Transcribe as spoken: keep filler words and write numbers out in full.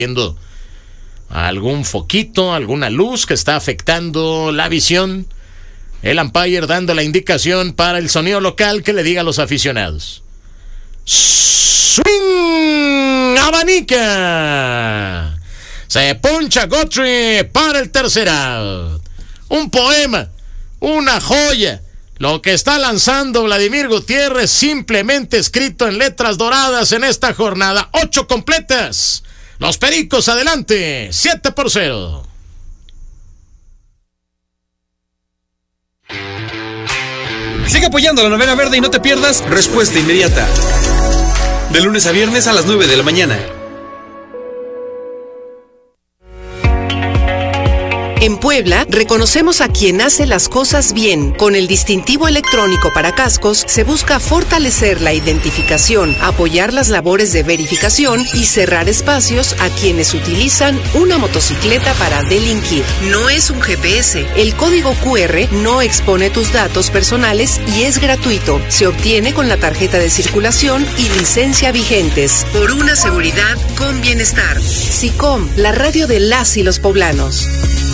viendo algún foquito, alguna luz que está afectando la visión. El umpire dando la indicación para el sonido local que le diga a los aficionados. Swing, abanica. Se poncha Guthrie para el tercer out. Un poema, una joya. Lo que está lanzando Vladimir Gutiérrez, simplemente escrito en letras doradas en esta jornada. Ocho completas. Los Pericos adelante, siete por cero. Sigue apoyando a la Novena Verde y no te pierdas Respuesta Inmediata. De lunes a viernes a las nueve de la mañana. En Puebla, reconocemos a quien hace las cosas bien. Con el distintivo electrónico para cascos, se busca fortalecer la identificación, apoyar las labores de verificación y cerrar espacios a quienes utilizan una motocicleta para delinquir. No es un G P S. El código Q R no expone tus datos personales y es gratuito. Se obtiene con la tarjeta de circulación y licencia vigentes. Por una seguridad con bienestar. SICOM, la radio de las y los poblanos.